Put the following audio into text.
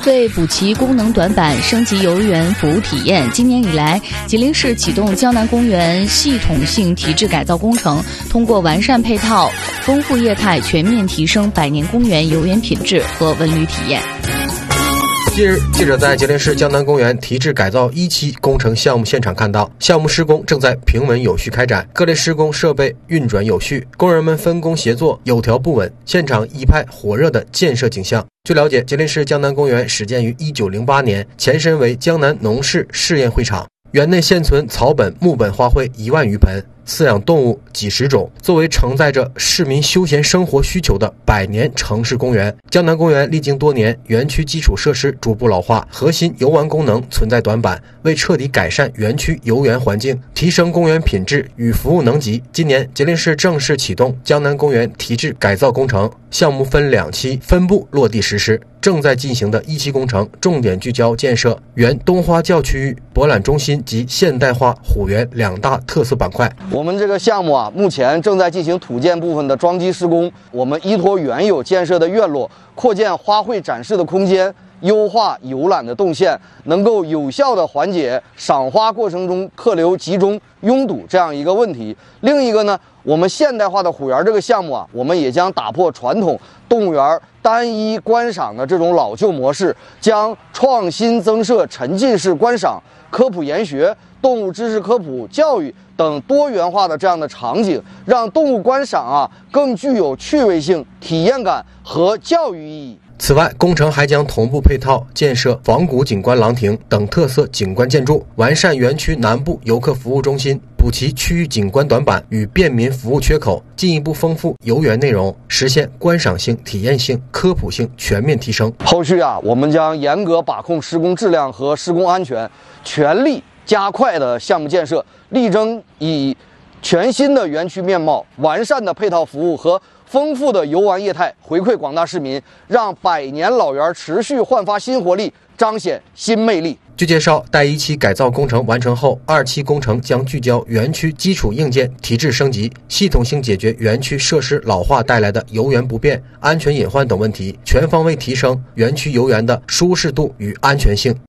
费补齐功能短板，升级游园服务体验。今年以来，吉林市启动江南公园系统性提质改造工程，通过完善配套、丰富业态，全面提升百年公园游园品质和文旅体验。 近日，记者在吉林市江南公园提质改造1期工程项目现场看到，项目施工正在平稳有序开展，各类施工设备运转有序，工人们分工协作，有条不紊，现场一派火热的建设景象。据了解，吉林市江南公园始建于1908年，前身为江南农事试验会场，园内现存草本、木本花卉1万余盆，饲养动物几十种，作为承载着市民休闲生活需求的百年城市公园。江南公园历经多年，园区基础设施逐步老化，核心游玩功能存在短板。为彻底改善园区游园环境，提升公园品质与服务能级，今年吉林市正式启动江南公园提质改造工程，项目分2期分步落地实施。正在进行的1期工程重点聚焦建设园东花教区域、博览中心及现代化虎园2大特色板块。 我们这个项目目前正在进行土建部分的桩基施工。我们依托原有建设的院落，扩建花卉展示的空间，优化游览的动线，能够有效地缓解赏花过程中客流集中拥堵这样一个问题。另一个呢，我们现代化的虎园这个项目我们也将打破传统动物园单一观赏的这种老旧模式，将创新增设沉浸式观赏、科普研学、动物知识科普、教育等多元化的这样的场景，让动物观赏更具有趣味性、体验感和教育意义。 此外，工程还将同步配套建设仿古景观廊亭等特色景观建筑，完善园区南部游客服务中心，补齐区域景观短板与便民服务缺口，进一步丰富游园内容，实现观赏性、体验性、科普性全面提升。 后续我们将严格把控施工质量和施工安全，全力加快的项目建设，力争以全新的园区面貌、完善的配套服务和丰富的游玩业态回馈广大市民，让百年老园持续焕发新活力，彰显新魅力。 据介绍，待1期改造工程完成后，2期工程将聚焦园区基础硬件提质升级，系统性解决园区设施老化带来的游园不便、安全隐患等问题，全方位提升园区游园的舒适度与安全性。